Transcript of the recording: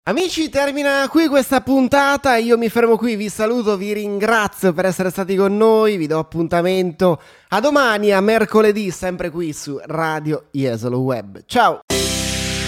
Amici, termina qui questa puntata, io mi fermo qui, vi saluto, vi ringrazio per essere stati con noi, vi do appuntamento a domani, a mercoledì, sempre qui su Radio Jesolo Web. Ciao!